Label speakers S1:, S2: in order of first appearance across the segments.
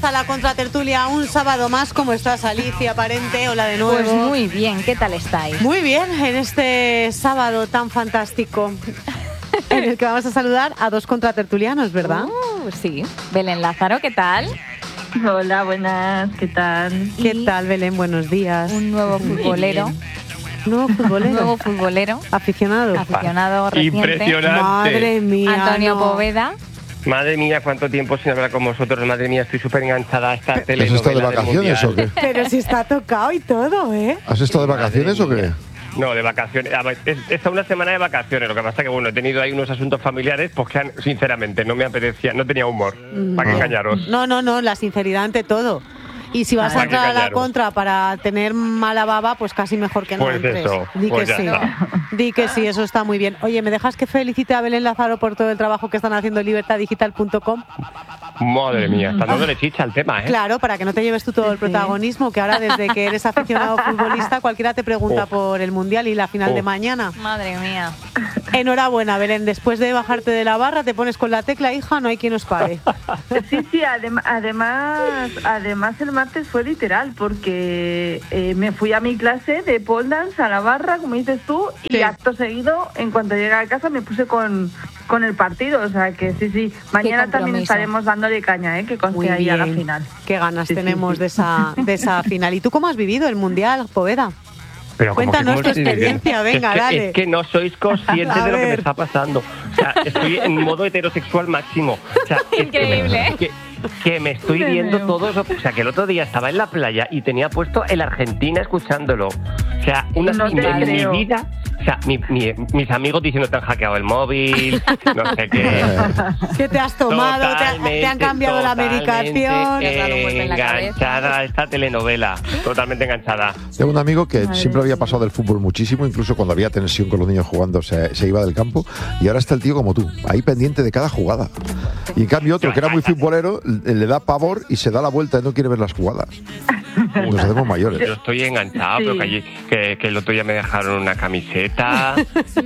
S1: empieza la contratertulia un sábado más. ¿Cómo estás, Alicia Parente? Hola de nuevo.
S2: Pues muy bien, ¿qué tal estáis?
S1: Muy bien, en este sábado tan fantástico en el que vamos a saludar a dos contratertulianos, ¿verdad?
S2: Sí. Belén Lázaro, ¿qué tal?
S3: Hola, buenas, ¿qué tal?
S1: ¿Qué tal, Belén? Buenos días.
S2: Un nuevo futbolero.
S1: ¿Nuevo futbolero?
S2: Nuevo futbolero.
S1: Aficionado.
S2: Aficionado reciente.
S4: Impresionante.
S1: Madre mía.
S2: Antonio
S1: no.
S2: Poveda.
S4: Madre mía, cuánto tiempo sin hablar con vosotros. Madre mía, estoy súper enganchada a esta telenovela.
S5: ¿Has estado de vacaciones
S4: del
S5: o qué?
S1: Pero si está tocado y todo, ¿eh?
S5: ¿Has estado de vacaciones o qué?
S4: No, de vacaciones. A ver, está una semana de vacaciones. Lo que pasa es que, bueno, he tenido ahí unos asuntos familiares pues que, sinceramente, no me apetecía, no tenía humor. ¿Para qué engañaros?
S1: No, la sinceridad ante todo. Y si vas a entrar a la contra para tener mala baba, pues casi mejor que no
S4: Pues
S1: entres.
S4: eso,
S1: Di
S4: pues
S1: que
S4: ya
S1: sí.
S4: está.
S1: Di que sí, eso está muy bien. Oye, ¿me dejas que felicite a Belén Lázaro por todo el trabajo que están haciendo en libertadigital.com?
S4: Madre mía, está dándole chicha al tema, ¿eh?
S1: Claro, para que no te lleves tú todo el protagonismo, que ahora desde que eres aficionado futbolista, cualquiera te pregunta por el Mundial y la final de mañana.
S2: Madre mía.
S1: Enhorabuena, Belén. Después de bajarte de la barra, te pones con la tecla, hija, no hay quien os pare.
S3: Sí, además el martes fue literal, porque me fui a mi clase de pole dance a la barra, como dices tú, y acto seguido, en cuanto llegué a casa, me puse con el partido. O sea que sí, mañana también estaremos dándole caña, que conste ahí a la final.
S1: Qué ganas tenemos de esa final. ¿Y tú cómo has vivido el Mundial, Poveda?
S4: Pero
S1: cuéntanos tu experiencia, venga, dale.
S4: Es que no sois conscientes de lo que me está pasando. O sea, estoy en modo heterosexual máximo. O sea,
S2: increíble.
S4: Que me estoy viendo todo eso. O sea, que el otro día estaba en la playa y tenía puesto el Argentina escuchándolo. O sea, mi vida. O sea, mis amigos diciendo te han hackeado el móvil, no sé qué.
S1: ¿Qué te has tomado? ¿Te han cambiado la medicación?
S4: Enganchada a esta telenovela. Totalmente enganchada.
S5: Tengo un amigo que siempre había pasado del fútbol muchísimo, incluso cuando había tensión con los niños jugando se iba del campo, y ahora está el tío como tú, ahí pendiente de cada jugada. Y en cambio otro que era muy futbolero le da pavor y se da la vuelta y no quiere ver las jugadas. Nos hacemos mayores.
S4: Yo estoy enganchado, pero que el otro día me dejaron una camiseta.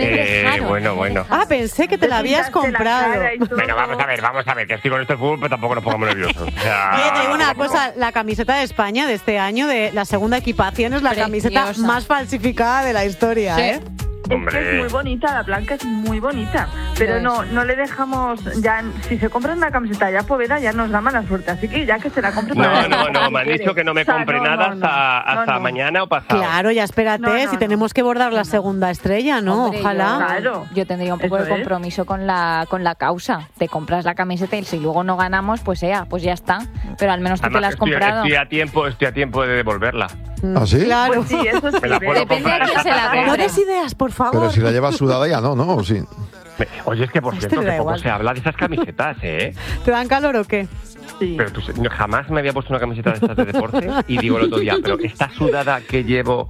S4: Bueno.
S1: Ah, pensé que te la habías comprado.
S4: Bueno, vamos a ver, que estoy con esto de fútbol, pero tampoco nos pongamos nerviosos. O sea,
S1: oye, te digo una cosa, la camiseta de España de este año, de la segunda equipación, es la camiseta más falsificada de la historia,
S2: sí.
S1: ¿eh?
S3: Es muy bonita, la blanca es muy bonita, pero no le dejamos, ya si se compra una camiseta ya Poveda ya nos da mala suerte, así que ya que se la compre.
S4: No, me han dicho que no me compre nada hasta mañana o pasado.
S1: Claro, ya espérate, si tenemos que bordar la segunda estrella, ¿no?
S2: Hombre,
S1: ojalá.
S2: Yo tendría un poco de compromiso con la causa. Te compras la camiseta y si luego no ganamos, pues ya está. Pero al menos tú te la has comprado.
S4: Estoy a tiempo de devolverla.
S5: ¿Ah, sí?
S1: Claro.
S3: Pues sí, eso sí.
S2: Depende de quién se la compre.
S1: No des ideas, por favor.
S5: Pero si la llevas sudada ya no, sí.
S4: Oye, es que por cierto, que poco se habla de esas camisetas, ¿eh?
S1: ¿Te dan calor o qué?
S3: Sí.
S4: Pero jamás me había puesto una camiseta de estas de deporte y digo el otro día, pero esta sudada que llevo,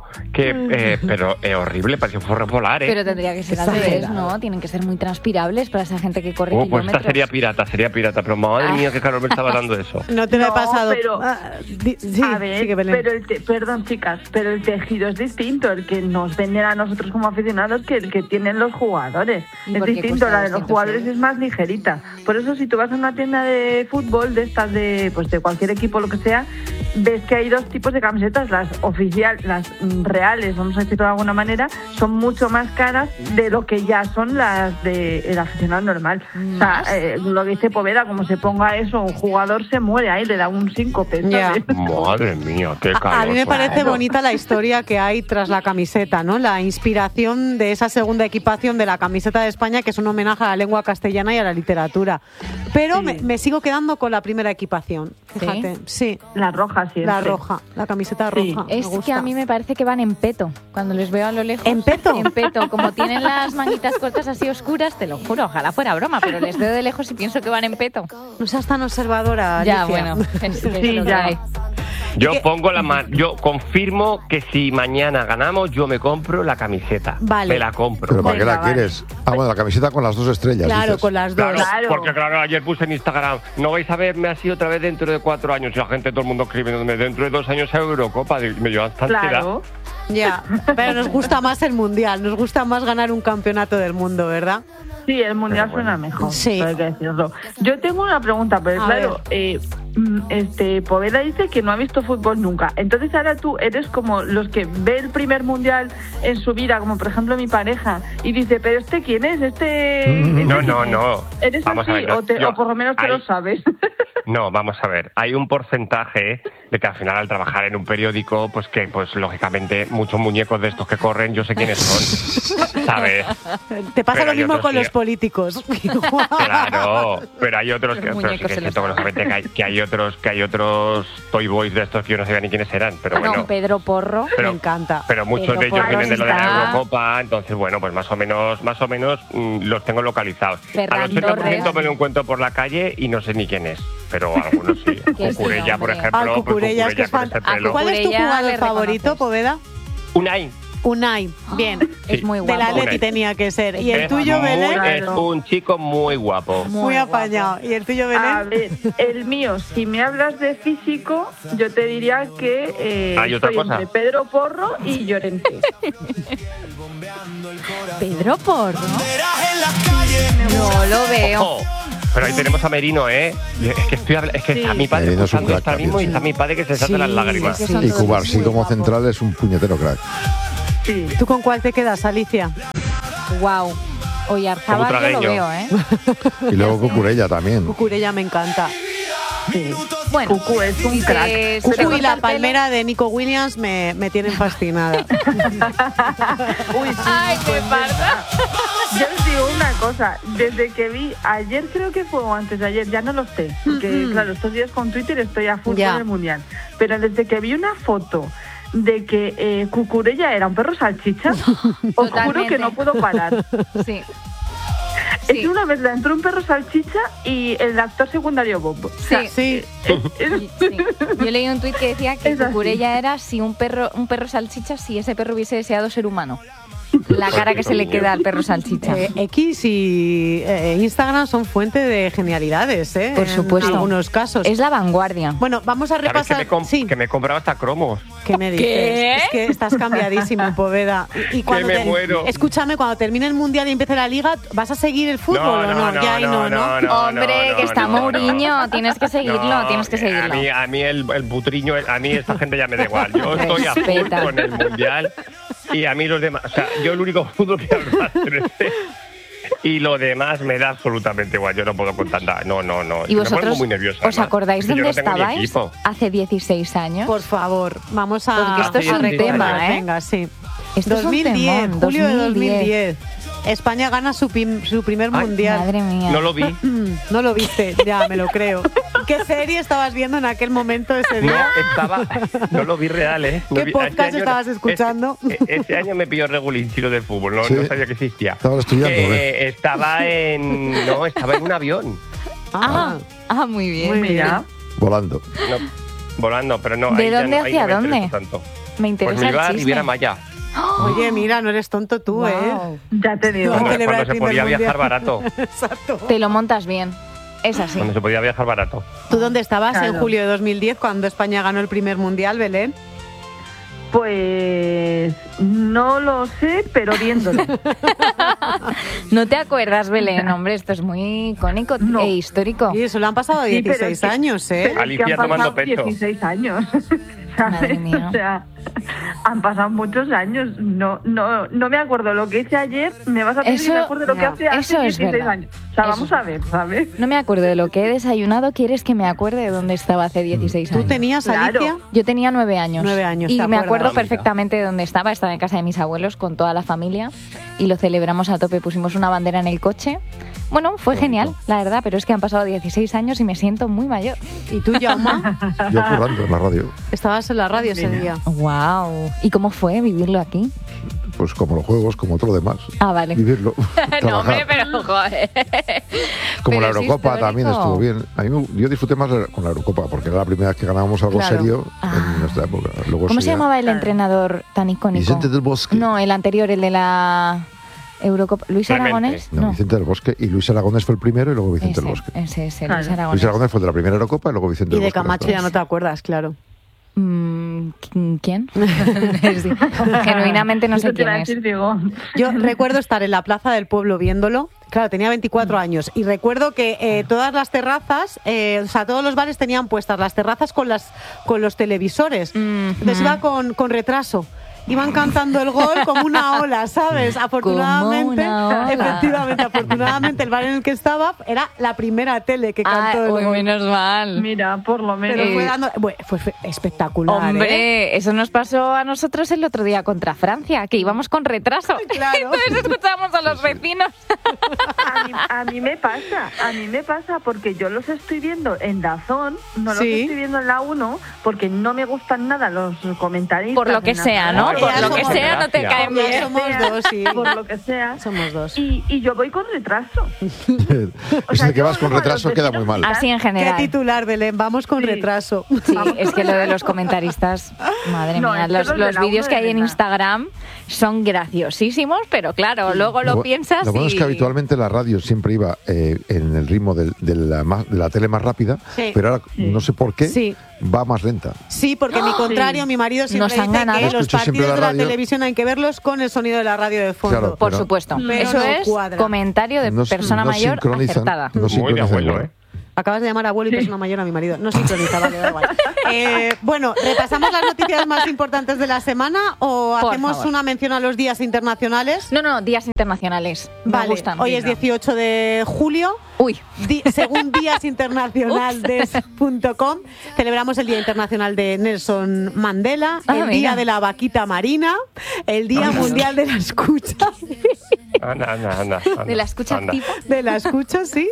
S4: pero es horrible, parece un forro polar, ¿eh?
S2: Pero tendría que ser al revés, ¿no? Tienen que ser muy transpirables para esa gente que corre
S4: pues
S2: kilómetros.
S4: esta sería pirata, pero madre mía, qué calor me estaba dando eso.
S1: No te lo he pasado.
S3: Pero,
S1: sí,
S3: a ver,
S1: sí que Belén.
S3: perdón, chicas, pero el tejido es distinto, el que nos venden a nosotros como aficionados que el que tienen los jugadores. Es distinto, la de los jugadores es más ligerita. Por eso si tú vas a una tienda de fútbol, de estas de cualquier equipo, lo que sea, ves que hay dos tipos de camisetas, las oficiales, las reales, vamos a decirlo de alguna manera, son mucho más caras de lo que ya son las del aficionado normal. O sea, lo que dice Poveda, como se ponga eso, un jugador se muere ahí, le da un síncope. ¿Sabes?
S4: Madre mía, qué calor.
S1: A mí me parece bonita la historia que hay tras la camiseta, ¿no? La inspiración de esa segunda equipación de la camiseta de España, que es un homenaje a la lengua castellana y a la literatura. Pero me sigo quedando con la primera equipación, fíjate. Sí.
S3: La roja, siempre.
S1: La roja, la camiseta roja.
S2: Es que a mí me parece que van en peto. Cuando les veo a lo lejos.
S1: ¿En peto?
S2: En peto. Como tienen las manguitas cortas así oscuras, te lo juro, ojalá fuera broma, pero les veo de lejos y pienso que van en peto.
S1: No seas tan observadora, Alicia.
S2: Ya, bueno.
S3: Sí, ya.
S4: Yo confirmo que si mañana ganamos, yo me compro la camiseta.
S1: Vale.
S4: Me la compro.
S5: ¿Pero para qué la quieres? Ah, bueno, la camiseta con las dos estrellas.
S1: Claro,
S5: dices.
S1: con las dos.
S3: Claro.
S4: Porque ayer puse en Instagram, no vais a verme así otra vez dentro de 4 años. Y la gente, todo el mundo escribiéndome, dentro de 2 años a Eurocopa. Y me lleva hasta ansiedad.
S3: Claro.
S1: Ya, pero nos gusta más el Mundial, nos gusta más ganar un campeonato del mundo, ¿verdad?
S3: Sí, el Mundial suena mejor,
S1: sí.
S3: hay que decirlo. Yo tengo una pregunta, pero claro, Poveda dice que no ha visto fútbol nunca. Entonces ahora tú eres como los que ve el primer Mundial en su vida, como por ejemplo mi pareja, y dice, ¿pero este quién es?
S4: No.
S3: ¿Eres
S4: vamos
S3: así?
S4: a ver,
S3: O por lo menos te lo sabes.
S4: No, vamos a ver. Hay un porcentaje de que al final al trabajar en un periódico, pues que pues lógicamente muchos muñecos de estos que corren, yo sé quiénes son, ¿sabes?
S1: Te pasa lo mismo con los políticos.
S4: Claro, pero hay otros que, pero sí que es cierto, lógicamente, que hay otros Toy Boys de estos que yo no sabía ni quiénes eran, pero bueno.
S2: Pedro Porro,
S4: pero,
S1: me encanta.
S4: Pero muchos
S2: Pedro
S4: de ellos
S2: Porro
S4: vienen de lo de la
S2: está...
S4: Eurocopa, entonces bueno, pues más o menos los tengo localizados.
S2: Ferran
S4: Al 80%
S2: Torres.
S4: me lo encuentro por la calle y no sé ni quién es, pero algunos sí.
S2: Cucurella,
S4: por ejemplo.
S1: Cucurella, es que es ¿Cuál es tu jugador favorito, Poveda? Unai, bien.
S2: Es muy guapo.
S1: Del Atleti tenía que ser. ¿Y el tuyo, Belén?
S4: Es un chico muy guapo.
S1: Muy apañado. ¿Y el tuyo, Belén?
S3: A ver, el mío, si me hablas de físico, yo te diría que
S4: ¿Hay otra
S3: estoy
S4: cosa?
S3: entre Pedro Porro y Llorente.
S2: ¿Pedro Porro? No lo veo.
S4: Ojo, pero ahí tenemos a Merino, ¿eh? Es que está mi padre
S5: Merino es un
S4: escuchando
S5: crack
S4: esto mismo y
S5: también,
S4: está mi padre que se hace las lágrimas.
S2: es que son
S5: Y
S2: todos
S5: Cubarsí
S2: muy
S5: como
S2: guapos.
S5: central es un puñetero crack.
S3: Sí.
S1: ¿Tú con cuál te quedas, Alicia?
S2: Wow. Oyarzábal yo lo
S4: Butragueño.
S2: veo, ¿eh?
S5: Y luego Cucurella también.
S1: Cucurella me encanta.
S2: Bueno,
S3: Cucu es un
S2: dices,
S3: crack.
S1: Cucu y la
S2: pelo.
S1: palmera de Nico Williams me tienen fascinada.
S3: Uy, sí,
S2: Ay, qué
S3: pues,
S2: parda.
S3: Yo les digo una cosa, desde que vi, ayer creo que fue o antes de ayer, ya no lo sé, porque claro, estos días con Twitter estoy a full
S1: Ya.
S3: con el Mundial, pero desde que vi una foto de que Cucurella era un perro salchicha, os juro
S2: Totalmente.
S3: que no puedo parar.
S2: Sí.
S3: Es que una vez le entró un perro salchicha y el actor secundario Bob. O sea,
S1: Sí.
S2: Sí. Yo leí un tuit que decía que
S3: Es así.
S2: Cucurella era si un perro salchicha, si ese perro hubiese deseado ser humano. La cara que se le queda al perro salchicha.
S1: X y Instagram son fuente de genialidades, ¿eh?
S2: Por supuesto.
S1: En algunos casos.
S2: Es la vanguardia.
S1: Bueno, vamos a
S4: ¿Sabes
S1: repasar.
S4: que me compraba hasta cromos?
S1: ¿Qué me dices?
S2: ¿Qué?
S1: Es que estás cambiadísimo, Poveda. Y cuando
S4: me muero.
S1: Escúchame, cuando termine el Mundial y empiece la Liga, ¿vas a seguir el fútbol o no? Ya ahí no.
S2: Hombre, que está Mourinho, tienes que seguirlo, tienes que seguirlo.
S4: A mí el putriño, a mí esta gente ya me da igual. Yo estoy a full
S2: Respeta.
S4: con el Mundial y a mí los demás, o sea, yo el único fútbol que hablo es este. Y lo demás me da absolutamente igual. Yo no puedo contar nada. No.
S2: ¿Y
S4: Me pongo
S2: vosotros
S4: muy nerviosa,
S2: os
S4: además,
S2: acordáis
S4: porque
S2: dónde
S4: yo no tengo ni
S2: estabais
S4: equipo.
S2: hace 16 años?
S1: Por favor, vamos a.
S2: Porque esto es
S1: a
S2: un
S1: recordar.
S2: tema, ¿eh?
S1: Venga, sí.
S2: Esto es un
S1: 2010,
S2: temón,
S1: julio de
S2: 2010.
S1: 2010. España gana su primer
S4: Ay,
S1: Mundial.
S2: Madre mía.
S4: No lo vi.
S1: No lo viste, ya me lo creo. ¿Qué serie estabas viendo en aquel momento ese
S4: No,
S1: día?
S4: no lo vi real, ¿eh? No
S1: ¿Qué
S4: vi-
S1: podcast
S4: este año-
S1: estabas escuchando?
S4: Este año me pilló regulín chino de fútbol, no,
S5: Sí.
S4: no sabía que existía.
S5: Estabas estudiando,
S4: Estaba en un avión.
S2: Muy bien.
S1: Muy bien.
S3: Mira,
S5: volando.
S4: No, volando, pero no.
S2: ¿De
S4: ahí ya
S2: dónde
S4: no- ahí
S2: hacia
S4: no me
S2: dónde?
S4: interesó tanto.
S2: Me interesa
S4: Pues me iba a
S2: el chisme.
S4: Riviera Maya.
S1: Oye, mira, no eres tonto tú,
S2: Guau.
S3: ya te digo.
S1: No.
S4: Cuando,
S1: celebrar
S4: cuando
S1: el
S4: se
S1: primer
S4: podía
S1: mundial.
S4: viajar barato.
S1: Exacto.
S2: Te lo montas bien. Es así.
S4: Cuando se podía viajar barato.
S1: ¿Tú dónde estabas en
S3: Claro.
S1: julio de 2010 cuando España ganó el primer Mundial, Belén?
S3: Pues no lo sé, pero viéndolo.
S2: ¿No te acuerdas, Belén? Hombre, esto es muy icónico
S3: No.
S2: e histórico.
S1: Y eso lo han pasado
S3: Sí, pero
S1: 16
S3: es que-
S1: años, ¿eh?
S3: Pero es que
S4: Alicia
S3: han
S4: tomando
S3: pasado
S4: pecho.
S3: 16 años. ¿Sabes?
S2: Madre mía.
S3: O sea, han pasado muchos años. No me acuerdo lo que hice ayer. Me vas a pedir que
S2: Eso-
S3: me acuerde lo que
S2: no,
S3: hace hace
S2: eso es
S3: 16
S2: verdad.
S3: años. O sea,
S2: Eso
S3: vamos
S2: es
S3: a ver, ¿sabes?
S2: No me acuerdo de lo que he desayunado. ¿Quieres que me acuerde de dónde estaba hace 16
S1: ¿Tú
S2: años?
S1: tenías,
S3: Claro.
S1: Alicia?
S2: Yo tenía 9 años.
S1: 9 años,
S2: Y
S1: ¿te
S2: me
S1: acuerdas?
S2: acuerdo
S4: Ah, mira.
S2: perfectamente de dónde estaba. Estaba en casa de mis abuelos con toda la familia y lo celebramos a tope. Pusimos una bandera en el coche. Bueno, fue genial, la verdad, pero es que han pasado 16 años y me siento muy mayor.
S1: ¿Y tú, Jaume?
S5: Yo currando en la radio.
S1: Estabas en la radio ese día.
S2: ¡Wow! ¿Y cómo fue vivirlo aquí?
S5: Pues como los juegos, como todo lo demás.
S2: Ah, vale.
S5: Vivirlo.
S2: No, hombre,
S5: trabajar.
S2: pero joder.
S5: Como la
S2: Pero es
S5: Eurocopa
S2: histórico.
S5: también estuvo bien. A mí yo disfruté más con la Eurocopa porque era la primera vez que ganábamos algo
S1: Claro.
S5: serio
S2: Ah.
S5: en nuestra época. Luego
S2: ¿Cómo
S5: eso
S2: se
S5: ya-
S2: llamaba el entrenador tan icónico?
S5: Vicente del Bosque.
S2: No, el anterior, el de la Eurocopa. ¿Luis
S4: Clemente.
S2: Aragonés?
S5: No, Vicente del Bosque. Y Luis Aragonés fue el primero y luego Vicente del Bosque.
S2: Ese,
S3: Claro.
S2: Luis Aragonés.
S5: Luis Aragonés fue el de la primera Eurocopa y luego Vicente
S1: Y
S5: del
S1: de
S5: Bosque.
S1: Camacho ya no te acuerdas, claro.
S2: ¿Quién? Genuinamente no sé quién es.
S1: Yo recuerdo estar en la plaza del pueblo viéndolo. Claro, tenía 24 años y recuerdo que todas las terrazas, todos los bares tenían puestas las terrazas con los televisores. Entonces iba con retraso. Iban cantando el gol como una ola, ¿sabes? Afortunadamente, efectivamente, afortunadamente el bar en el que estaba era la primera tele que cantó el gol.
S2: Menos mal.
S3: Mira, por lo menos.
S1: Pero fue espectacular.
S2: Hombre, eso nos pasó a nosotros el otro día contra Francia, que íbamos con retraso.
S1: Claro.
S2: Entonces escuchábamos a los vecinos.
S3: A mí me pasa porque yo los estoy viendo en DAZN, no los estoy viendo en la 1, porque no me gustan nada los comentarios.
S2: Por lo que sea, ¿no? Por lo que sea, no te caen bien.
S1: Somos dos, sí.
S3: Por lo que sea.
S1: Somos dos.
S3: Y yo voy con retraso.
S5: Eso de que vas con retraso queda muy mal.
S2: Así en general.
S1: ¿Qué titular, Belén? Vamos con retraso.
S2: Sí, es que lo de los comentaristas, madre mía, los vídeos que hay en Instagram son graciosísimos, pero claro, luego lo piensas
S5: Lo bueno es que habitualmente la radio siempre iba en el ritmo de la tele más rápida, pero ahora no sé por qué va más lenta.
S1: Sí, porque mi contrario, mi marido siempre dice que los partidos de la televisión hay que verlos con el sonido de la radio de fondo.
S5: Claro,
S2: por supuesto. Eso es comentario de persona mayor acertada.
S5: No
S4: muy de abuelo,
S1: Acabas de llamar abuelo y persona mayor a mi marido. No sincroniza, vale, da igual. Bueno, ¿repasamos las noticias más importantes de la semana o hacemos una mención a los días internacionales?
S2: No, días internacionales.
S1: Vale,
S2: me gustan.
S1: Hoy es 18 de julio.
S2: Uy.
S1: Según díasinternacionales.com, celebramos el Día Internacional de Nelson Mandela, el Día de la Vaquita Marina, el Día Mundial de la Escucha.
S4: Anda.
S2: ¿De la escucha activa?
S1: De la escucha, sí.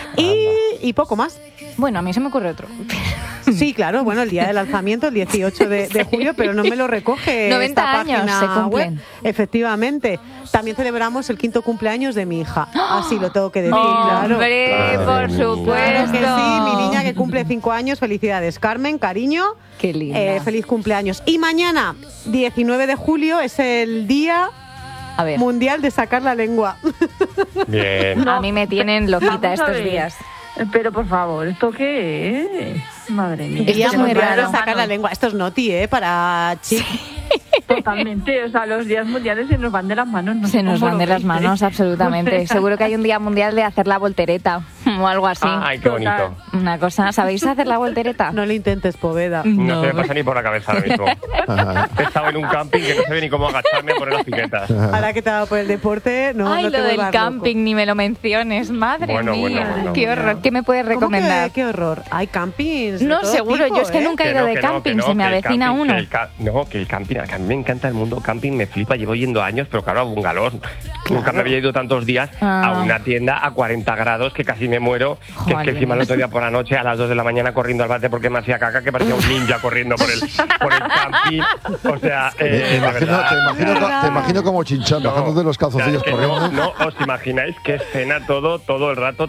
S1: Y poco más.
S2: Bueno, a mí se me ocurre otro.
S1: Sí, claro, bueno, el día del lanzamiento, el 18 de julio, pero no me lo recoge
S2: 90
S1: esta
S2: años
S1: página
S2: se cumplen.
S1: web. Efectivamente. También celebramos el 5º cumpleaños de mi hija. Así lo tengo que decir, claro.
S2: ¡Hombre, por supuesto!
S1: Claro que sí, mi niña que cumple 5 años. Felicidades, Carmen, cariño.
S2: ¡Qué linda!
S1: Feliz cumpleaños. Y mañana, 19 de julio, es el Día Mundial de Sacar la Lengua.
S4: Bien.
S2: A mí me tienen loquita estos días.
S3: Pero por favor, ¿esto qué es? Madre mía.
S1: Esto es muy raro,
S3: raro.
S1: sacar la lengua. Esto es noti, para chicos.
S3: Totalmente, o sea, los días mundiales se nos van de las manos. No
S2: se nos van de las manos, absolutamente. Seguro que hay un día mundial de hacer la voltereta o algo así.
S4: Ay, qué bonito.
S2: Una cosa, ¿sabéis hacer la voltereta?
S1: No le intentes, Poveda.
S4: No se me pasa ni por la cabeza ahora mismo. He estado en un camping que no sabía ni cómo agacharme a poner las piquetas.
S1: Ahora que te ha dado por el deporte, no te
S2: lo del
S1: vuelvas
S2: camping,
S1: loco.
S2: Ni me lo menciones, madre mía.
S4: Bueno,
S2: qué horror. ¿Qué me puedes recomendar?
S1: ¿Qué horror? Hay campings.
S2: No, seguro, yo es que nunca he ido de camping, se me avecina uno.
S4: Que el camping, a mí me encanta el mundo camping, me flipa, llevo yendo años, pero claro, a bungalows. Nunca me había ido tantos días a una tienda a 40 grados que casi me muero, que es que encima el otro día por la noche a las 2 de la mañana corriendo al bate porque me hacía caca, que parecía un ninja corriendo por el camping. O sea,
S5: te imagino como Chinchán, bajando de los calzoncillos corriendo.
S4: No os imagináis qué escena todo el rato.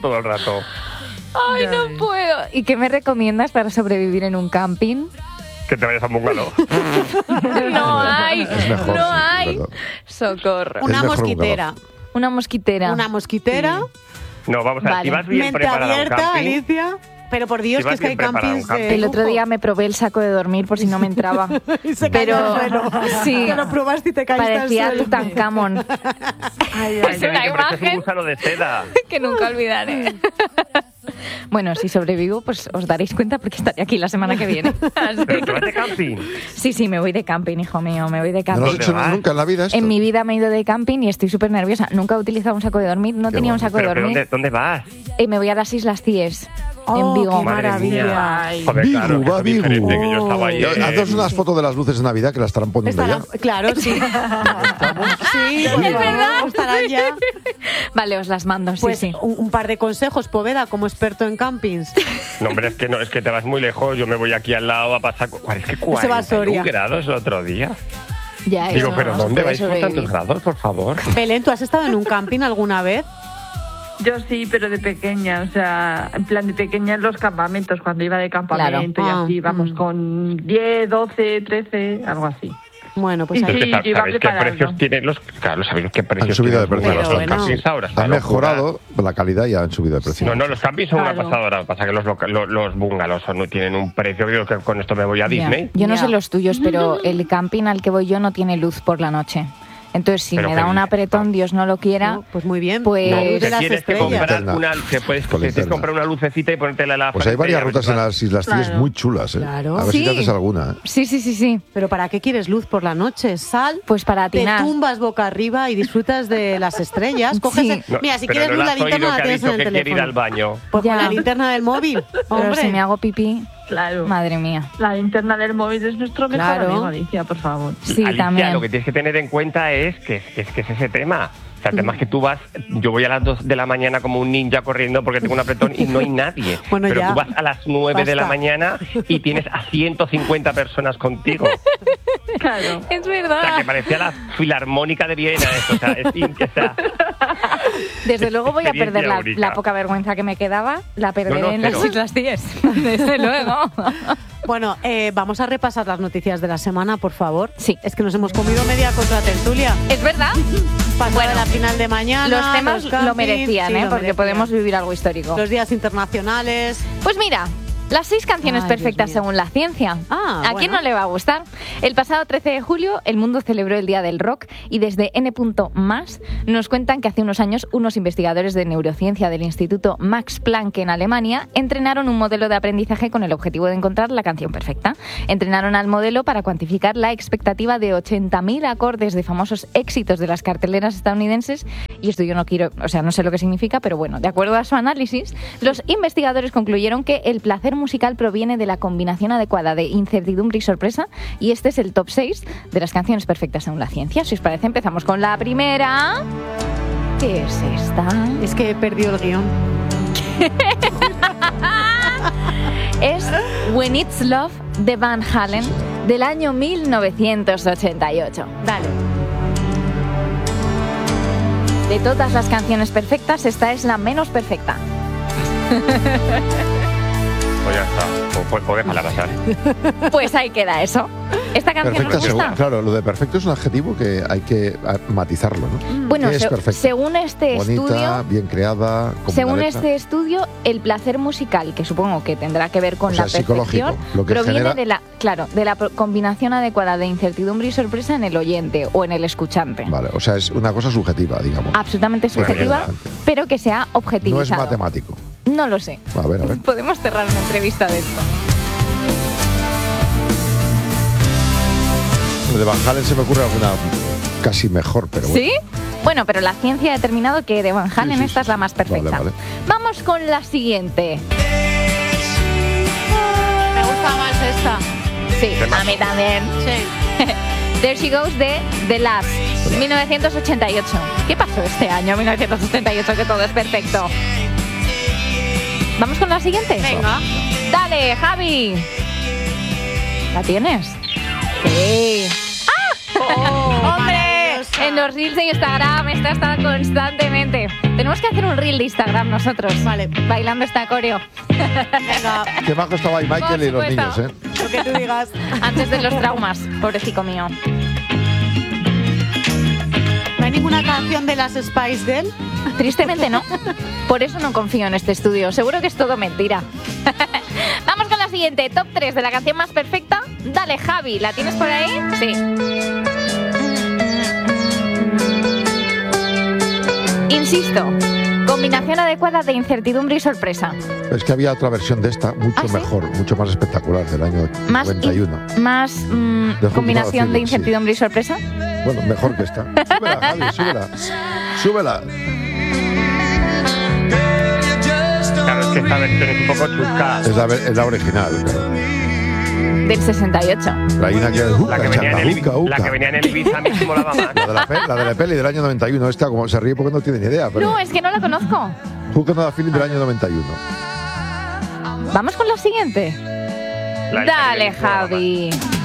S2: Ay, no puedo. ¿Y qué me recomiendas para sobrevivir en un camping?
S4: Que te vayas a un bungalow.
S2: No hay.
S5: Es mejor,
S2: no
S5: sí,
S2: hay.
S5: verdad.
S2: Socorro.
S1: Una mosquitera.
S2: Una mosquitera.
S1: Una mosquitera.
S4: Sí. No, vamos a ver, si vas bien
S1: Mente
S4: preparada
S1: abierta,
S4: a un camping,
S1: Alicia. Pero por Dios,
S4: Si
S1: que
S4: vas
S1: es que hay
S4: bien preparado
S1: campings
S4: un camping.
S1: de
S2: El otro día me probé el saco de dormir por si no me entraba.
S1: Y se
S2: pero
S1: cayó al suelo.
S2: sí,
S1: Te lo probaste y te caíste
S2: parecía
S1: al suelo.
S2: Tutankamón.
S3: Ay, ay,
S2: Pues
S3: ay.
S2: una
S4: que pareces un
S2: imagen
S4: gusano de seda.
S2: que nunca olvidaré. Bueno, si sobrevivo, pues os daréis cuenta porque estaré aquí la semana que viene. Así
S4: ¿Pero
S2: que-
S4: te vas de camping?
S2: Sí, me voy de camping, hijo mío, me voy de
S5: No
S2: camping.
S5: lo has hecho nunca en la vida esto.
S2: En mi vida me he ido de camping y estoy súper nerviosa. Nunca he utilizado un saco de dormir, no
S5: Qué
S2: tenía un
S5: bueno.
S2: saco de
S4: ¿Pero
S2: dormir.
S4: dónde vas?
S2: Y me voy a las Islas Cíes,
S1: Oh,
S2: en Vigo.
S1: qué maravilla.
S3: Ay.
S4: Joder,
S5: Vigo,
S4: claro,
S5: va
S4: es diferente
S5: Vigo.
S4: que yo estaba ahí.
S5: Haznos unas fotos de las luces de Navidad que las estarán poniendo ya.
S1: Claro, sí. Sí, por
S2: Es
S1: favor,
S2: verdad.
S1: estarán ya.
S2: Vale, os las mando,
S1: Pues
S2: sí.
S1: un par de consejos, Poveda, como experto en campings.
S4: No, hombre, es que te vas muy lejos. Yo me voy aquí al lado a pasar. Es que
S1: Se va a Soria.
S4: 41 grados el otro día.
S2: Ya,
S4: Digo,
S2: eso
S4: ¿pero
S2: no se
S4: dónde
S2: puede
S4: vais por
S2: sobrevivir.
S4: tantos grados, por favor?
S1: Belén, ¿tú has estado en un camping alguna vez?
S3: Yo sí, pero de pequeña, o sea, en plan de pequeña en los campamentos, cuando iba de campamento
S1: Claro.
S3: y así, vamos, con 10, 12, 13, algo así.
S1: Bueno, pues
S4: Entonces,
S3: Sí,
S4: ¿sabéis
S3: iba
S4: qué
S3: preparando.
S4: precios tienen los? Claro, ¿sabéis qué precios
S5: Han subido de
S4: tienen
S5: precio
S4: los
S1: bastante.
S4: campings ahora? Está
S5: Han
S4: la locura.
S5: mejorado la calidad y han subido de precio.
S4: No, los campings son
S3: Claro.
S4: una pasadora. Pasa que los bungalows tienen un precio. Digo que con esto me voy a Disney.
S2: Yo no
S1: Ya.
S2: sé los tuyos, pero el camping al que voy yo no tiene luz por la noche. Entonces, si
S4: Pero
S2: me
S4: qué
S2: da un
S4: dices,
S2: apretón, Dios no lo quiera,
S1: No, pues muy bien.
S2: Pues-
S1: La
S2: No,
S1: luz de
S4: Te
S1: las
S4: tienes que
S1: estrellas.
S4: comprar
S5: Linterna.
S4: una, te puedes,
S5: Con
S4: tienes que
S5: linterna.
S4: comprar una lucecita y ponértela a la
S5: Pues hay
S4: frente y
S5: varias
S4: a ver
S5: rutas
S4: si
S5: en
S4: va.
S5: las Islas Cíes
S3: Claro.
S5: muy chulas, ¿eh?
S1: Claro.
S5: A ver si
S2: Sí.
S5: te haces alguna.
S2: sí.
S1: Pero ¿para qué quieres luz por la noche? Sal,
S2: Pues para
S1: te
S2: atinar.
S1: tumbas boca arriba y disfrutas de las estrellas. Coges
S2: Sí.
S1: el-
S4: No,
S1: Mira, si
S4: pero
S1: quieres
S4: no
S1: luz, la
S4: has oído
S1: linterna la
S4: que ha
S1: tienes en
S4: dicho
S1: el
S4: que quiere ir al
S1: teléfono.
S4: baño.
S1: Pues con
S2: Ya.
S1: la linterna del móvil,
S2: Pero
S1: hombre.
S2: si me hago pipí,
S3: Claro.
S2: madre mía.
S3: La linterna del móvil es nuestro mejor
S1: Claro.
S3: amigo, Alicia, por favor.
S2: Sí,
S4: Alicia,
S2: también.
S4: lo que tienes que tener en cuenta es que es ese tema. O sea, el tema es que tú vas, yo voy a las 2 de la mañana como un ninja corriendo porque tengo un apretón y no hay nadie.
S1: Bueno,
S4: Pero
S1: ya.
S4: tú vas a las 9 de la
S1: Basta.
S4: mañana y tienes a 150 personas contigo.
S3: Claro.
S2: Es
S4: O sea, que
S2: verdad.
S4: parecía la filarmónica de Viena eso. O sea,
S2: Desde luego voy a
S4: experiencia
S2: perder
S4: única.
S2: la poca vergüenza que me quedaba, la perderé
S4: No,
S2: en
S4: cero.
S2: las Islas Cíes. Desde luego.
S1: Bueno, vamos a repasar las noticias de la semana, por favor.
S2: Sí.
S1: Es que nos hemos comido media contra-tertulia.
S2: Es verdad.
S1: Pasada
S2: Bueno,
S1: la final de mañana.
S2: Los temas
S1: campings,
S2: lo merecían,
S1: sí,
S2: ¿eh?
S1: lo
S2: Porque
S1: merecían.
S2: podemos vivir algo histórico.
S1: Los días internacionales.
S2: Pues mira, las 6 canciones
S1: Ay,
S2: perfectas
S1: Dios mío.
S2: según la ciencia.
S1: Ah,
S2: ¿A quién
S1: bueno.
S2: no le va a gustar? El pasado 13 de julio el mundo celebró el Día del Rock y desde N. nos cuentan que hace unos años unos investigadores de neurociencia del Instituto Max Planck en Alemania entrenaron un modelo de aprendizaje con el objetivo de encontrar la canción perfecta. Entrenaron al modelo para cuantificar la expectativa de 80.000 acordes de famosos éxitos de las carteleras estadounidenses y esto yo no quiero, o sea, no sé lo que significa, pero bueno, de acuerdo a su análisis, los investigadores concluyeron que el placer musical proviene de la combinación adecuada de incertidumbre y sorpresa y este es el top 6 de las canciones perfectas según la ciencia. Si os parece, empezamos con la primera. ¿Qué es esta?
S1: Es que he perdido el guión.
S2: Es When It's Love de Van Halen del año 1988.
S1: Dale.
S2: De todas las canciones perfectas, esta es la menos perfecta.
S4: Pues ya está. Pues déjala pasar.
S2: Pues ahí queda eso. Esta canción
S5: Perfecta,
S2: nos gusta.
S5: claro, lo de perfecto es un adjetivo que hay que matizarlo, ¿no?
S2: Bueno,
S5: ¿Qué es perfecto?
S2: según este
S5: Bonita,
S2: estudio,
S5: bien creada, con
S2: según
S5: buena letra.
S2: este estudio, el placer musical, que supongo que tendrá que ver con
S5: O sea,
S2: la
S5: psicológico,
S2: perfección,
S5: lo que
S2: proviene
S5: genera-
S2: de la combinación adecuada de incertidumbre y sorpresa en el oyente o en el escuchante.
S5: Vale, o sea, es una cosa subjetiva, digamos.
S2: Absolutamente subjetiva,
S5: interesante.
S2: pero que sea
S5: No
S2: objetivizado.
S5: es matemático.
S2: No lo sé.
S5: A ver, a ver.
S2: Podemos cerrar una entrevista de esto.
S5: De Van Halen se me ocurre alguna casi mejor, pero bueno.
S2: ¿Sí? Bueno, pero la ciencia ha determinado que de Van Halen
S5: sí,
S2: esta
S5: sí.
S2: es la más perfecta.
S5: Vale, vale.
S2: Vamos con la siguiente.
S1: Me gusta más esta.
S2: Sí, a mí también.
S1: Sí.
S2: There She Goes de The Last, 1988. ¿Qué pasó este año, 1988, que todo es perfecto? ¿Vamos con la siguiente?
S1: Venga.
S2: Dale, Javi. ¿La tienes? Sí. ¡Ah! ¡Hombre! En los reels de Instagram está constantemente. Tenemos que hacer un reel de Instagram nosotros.
S1: Vale.
S2: Bailando esta coreo.
S1: Venga,
S5: Qué bajo estaba ahí Michael
S2: Por
S5: y los
S2: supuesto.
S5: niños, ¿eh?
S1: lo que tú digas.
S2: Antes de los traumas, pobrecito mío.
S1: ¿No hay ninguna canción de las Spice Girls?
S2: Tristemente no. Por eso no confío en este estudio. Seguro que es todo mentira. Vamos con la siguiente. Top 3 de la canción más perfecta. Dale, Javi. ¿La tienes por ahí? Sí. Insisto. Combinación adecuada de incertidumbre y sorpresa.
S5: Es que había otra versión de esta, mucho
S2: ¿Ah, sí?
S5: mejor, mucho más espectacular, del año
S2: Más,
S5: 91.
S2: más combinación de
S5: sí.
S2: incertidumbre y sorpresa.
S5: Bueno, mejor que esta. Súbela, Javi, súbela. Súbela.
S4: Claro, es que esta versión es un poco chusca.
S5: Es la original, pero
S2: Del 68.
S5: hay una que es
S4: La que venía en el
S5: uca, uca.
S4: La que venía en el Ibiza a mí sí molaba más.
S5: La de la peli del año 91. Esta como se ríe porque no tiene ni idea, pero
S2: No, es que no la conozco.
S5: Who Can Have a Feeling del año 91.
S2: Vamos con la siguiente.
S4: La
S2: Dale,
S4: que molaba más.
S2: Javi.